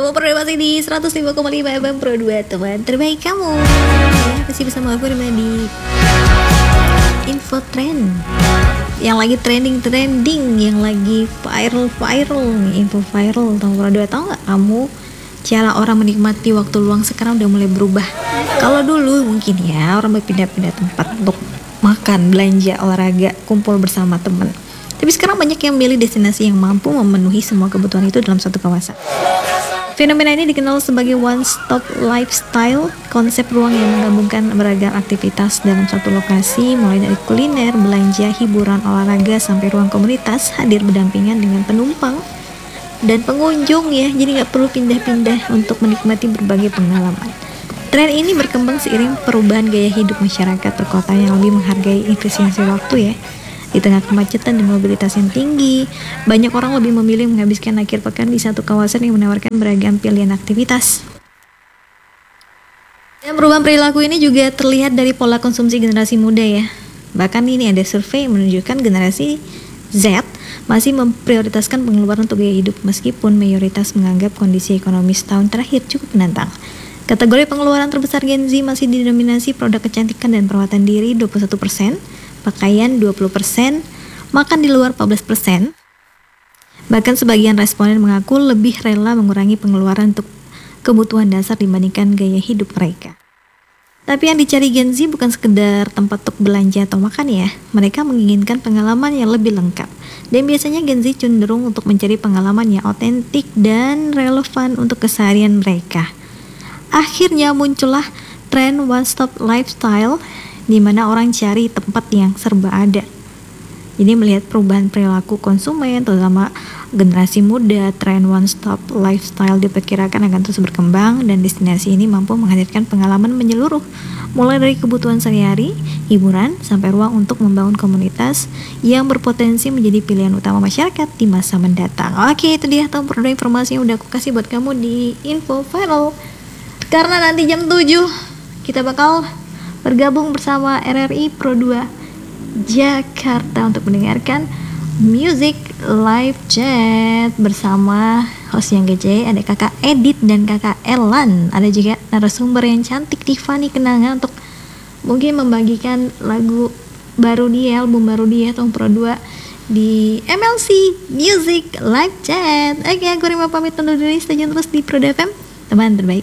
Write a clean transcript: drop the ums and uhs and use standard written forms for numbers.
Kamu pernah masih di 105,5 FM Pro 2, teman terbaik kamu. Ya, masih bersama aku di Info Trend. Yang lagi trending, yang lagi viral nih, info viral tahun Pro 2. Tahu nggak kamu cara orang menikmati waktu luang sekarang udah mulai berubah? Kalau dulu mungkin ya orang berpindah-pindah tempat untuk makan, belanja, olahraga, kumpul bersama teman. Tapi sekarang banyak yang memilih destinasi yang mampu memenuhi semua kebutuhan itu dalam satu kawasan. Fenomena ini dikenal sebagai one-stop lifestyle, konsep ruang yang menggabungkan beragam aktivitas dalam satu lokasi, mulai dari kuliner, belanja, hiburan, olahraga, sampai ruang komunitas hadir berdampingan dengan penumpang dan pengunjung ya, jadi nggak perlu pindah-pindah untuk menikmati berbagai pengalaman. Tren ini berkembang seiring perubahan gaya hidup masyarakat perkotaan yang lebih menghargai efisiensi waktu ya. Di tengah kemacetan dan mobilitas yang tinggi, banyak orang lebih memilih menghabiskan akhir pekan di satu kawasan yang menawarkan beragam pilihan aktivitas. Dan perubahan perilaku ini juga terlihat dari pola konsumsi generasi muda ya. Bahkan ini ada survei yang menunjukkan generasi Z masih memprioritaskan pengeluaran untuk gaya hidup meskipun mayoritas menganggap kondisi ekonomi setahun terakhir cukup menantang. Kategori pengeluaran terbesar Gen Z masih didominasi produk kecantikan dan perawatan diri 21%, pakaian 20%, makan di luar 14%. Bahkan sebagian responden mengaku lebih rela mengurangi pengeluaran untuk kebutuhan dasar dibandingkan gaya hidup mereka. Tapi yang dicari Gen Z bukan sekedar tempat untuk belanja atau makan ya. Mereka menginginkan pengalaman yang lebih lengkap. Dan biasanya Gen Z cenderung untuk mencari pengalaman yang otentik dan relevan untuk keseharian mereka. Akhirnya muncullah tren one-stop lifestyle di mana orang cari tempat yang serba ada. Jadi melihat perubahan perilaku konsumen, terutama generasi muda, tren one-stop lifestyle diperkirakan akan terus berkembang dan destinasi ini mampu menghadirkan pengalaman menyeluruh, mulai dari kebutuhan sehari-hari, hiburan, sampai ruang untuk membangun komunitas yang berpotensi menjadi pilihan utama masyarakat di masa mendatang. Oke, itu dia Tom Pro 2 informasi yang udah aku kasih buat kamu di Info Viral. Karena nanti jam 7 kita bakal bergabung bersama RRI Pro 2 Jakarta untuk mendengarkan Music Live Chat bersama host yang gece, ada kakak Edit dan kakak Elan. Ada juga narasumber yang cantik Tiffany Kenanga untuk mungkin membagikan lagu baru dia, album baru dia tahun Pro 2 di MLC Music Live Chat. Oke, aku Rima pamit undur diri, stay tune terus di Pro 2 FM, teman terbaik